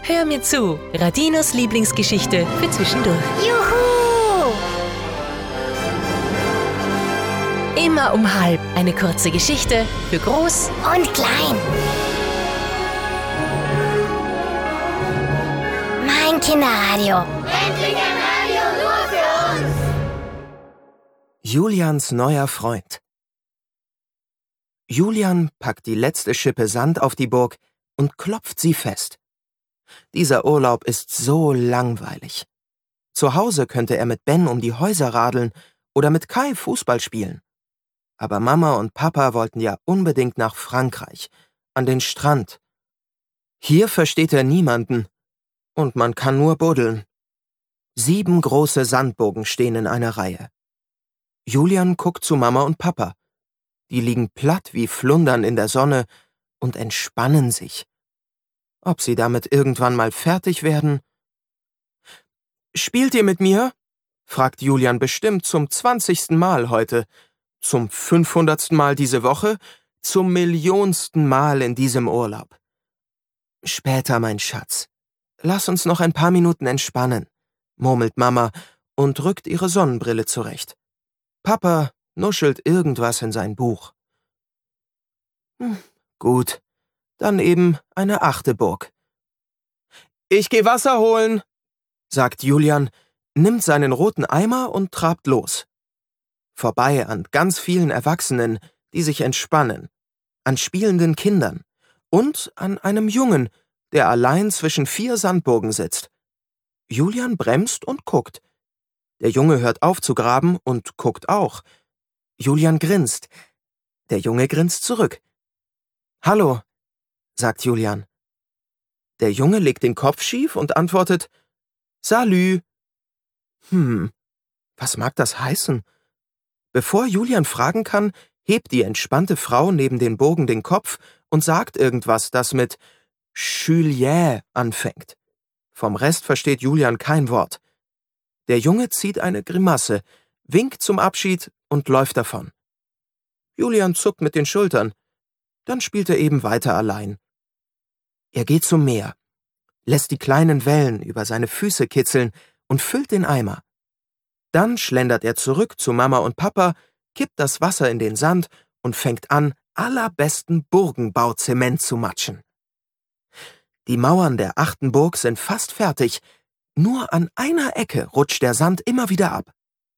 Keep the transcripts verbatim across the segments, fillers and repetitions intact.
Hör mir zu, Radinos Lieblingsgeschichte für zwischendurch. Juhu! Immer um halb eine kurze Geschichte für groß Und klein. Mein Kinderradio. Endlich ein Radio nur für uns! Julians neuer Freund. Julian packt die letzte Schippe Sand auf die Burg und klopft sie fest. Dieser Urlaub ist so langweilig. Zu Hause könnte er mit Ben um die Häuser radeln oder mit Kai Fußball spielen. Aber Mama und Papa wollten ja unbedingt nach Frankreich, an den Strand. Hier versteht er niemanden und man kann nur buddeln. Sieben große Sandburgen stehen in einer Reihe. Julian guckt zu Mama und Papa. Die liegen platt wie Flundern in der Sonne und entspannen sich. Ob sie damit irgendwann mal fertig werden? »Spielt ihr mit mir?« fragt Julian bestimmt zum zwanzigsten Mal heute, zum fünfhundertsten Mal diese Woche, zum millionsten Mal in diesem Urlaub. »Später, mein Schatz. Lass uns noch ein paar Minuten entspannen«, murmelt Mama und rückt ihre Sonnenbrille zurecht. Papa nuschelt irgendwas in sein Buch. Hm, gut, dann eben eine achte Burg. »Ich geh Wasser holen«, sagt Julian, nimmt seinen roten Eimer und trabt los. Vorbei an ganz vielen Erwachsenen, die sich entspannen, an spielenden Kindern und an einem Jungen, der allein zwischen vier Sandburgen sitzt. Julian bremst und guckt. Der Junge hört auf zu graben und guckt auch. Julian grinst. Der Junge grinst zurück. »Hallo«, sagt Julian. Der Junge legt den Kopf schief und antwortet »Salü«. Hm, was mag das heißen? Bevor Julian fragen kann, hebt die entspannte Frau neben den Burgen den Kopf und sagt irgendwas, das mit Julien anfängt. Vom Rest versteht Julian kein Wort. Der Junge zieht eine Grimasse, winkt zum Abschied und läuft davon. Julian zuckt mit den Schultern. Dann spielt er eben weiter allein. Er geht zum Meer, lässt die kleinen Wellen über seine Füße kitzeln und füllt den Eimer. Dann schlendert er zurück zu Mama und Papa, kippt das Wasser in den Sand und fängt an, allerbesten Burgenbauzement zu matschen. Die Mauern der achten Burg sind fast fertig, nur an einer Ecke rutscht der Sand immer wieder ab.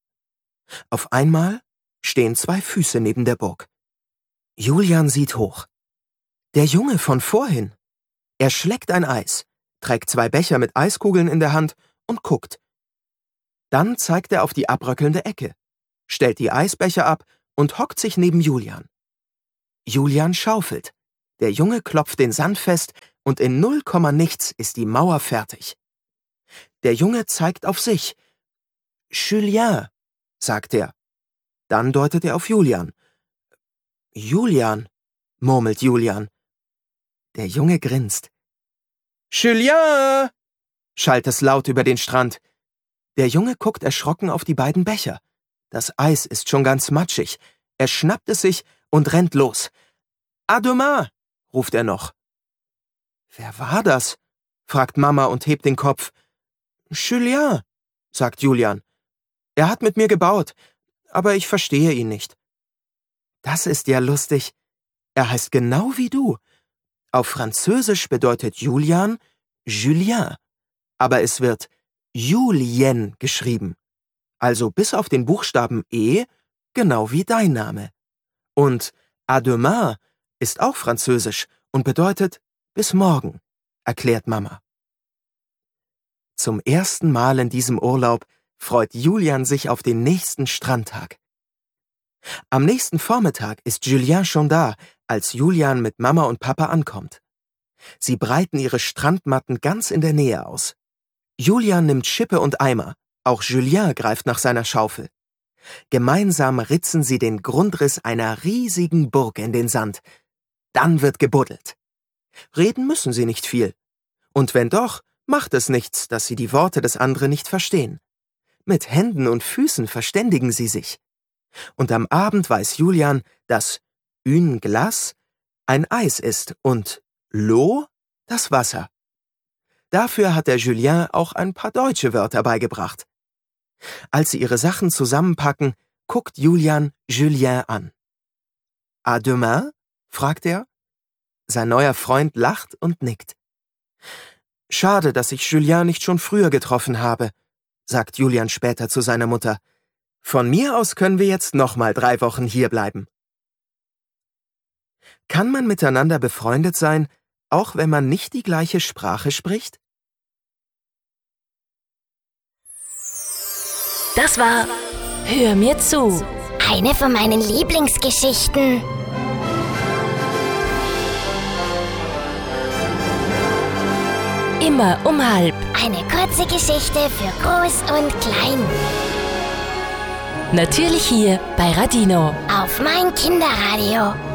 Auf einmal stehen zwei Füße neben der Burg. Julian sieht hoch. Der Junge von vorhin. Er schleckt ein Eis, trägt zwei Becher mit Eiskugeln in der Hand und guckt. Dann zeigt er auf die abröckelnde Ecke, stellt die Eisbecher ab und hockt sich neben Julian. Julian schaufelt. Der Junge klopft den Sand fest und in null Komma nichts ist die Mauer fertig. Der Junge zeigt auf sich. »Julien«, sagt er. Dann deutet er auf Julian. »Julian«, murmelt Julian. Der Junge grinst. »Julien«, schallt es laut über den Strand. Der Junge guckt erschrocken auf die beiden Becher. Das Eis ist schon ganz matschig. Er schnappt es sich und rennt los. »À demain«, ruft er noch. »Wer war das?«, fragt Mama und hebt den Kopf. »Julien«, sagt Julian. »Er hat mit mir gebaut, aber ich verstehe ihn nicht.« »Das ist ja lustig. Er heißt genau wie du. Auf Französisch bedeutet Julian Julien, aber es wird Julien geschrieben. Also bis auf den Buchstaben E, genau wie dein Name. Und à demain ist auch Französisch und bedeutet bis morgen«, erklärt Mama. Zum ersten Mal in diesem Urlaub freut Julian sich auf den nächsten Strandtag. Am nächsten Vormittag ist Julien schon da, als Julian mit Mama und Papa ankommt. Sie breiten ihre Strandmatten ganz in der Nähe aus. Julian nimmt Schippe und Eimer, auch Julien greift nach seiner Schaufel. Gemeinsam ritzen sie den Grundriss einer riesigen Burg in den Sand. Dann wird gebuddelt. Reden müssen sie nicht viel. Und wenn doch, macht es nichts, dass sie die Worte des anderen nicht verstehen. Mit Händen und Füßen verständigen sie sich. Und am Abend weiß Julian, dass une glace ein Eis ist und l'eau das Wasser. Dafür hat der Julien auch ein paar deutsche Wörter beigebracht. Als sie ihre Sachen zusammenpacken, guckt Julian Julien an. »À demain?« fragt er. Sein neuer Freund lacht und nickt. »Schade, dass ich Julien nicht schon früher getroffen habe«, sagt Julian später zu seiner Mutter. »Von mir aus können wir jetzt nochmal drei Wochen hierbleiben.« Kann man miteinander befreundet sein, auch wenn man nicht die gleiche Sprache spricht? Das war Hör mir zu. Eine von meinen Lieblingsgeschichten. Immer um halb. Eine kurze Geschichte für Groß und Klein. Natürlich hier bei Radino. Auf mein Kinderradio.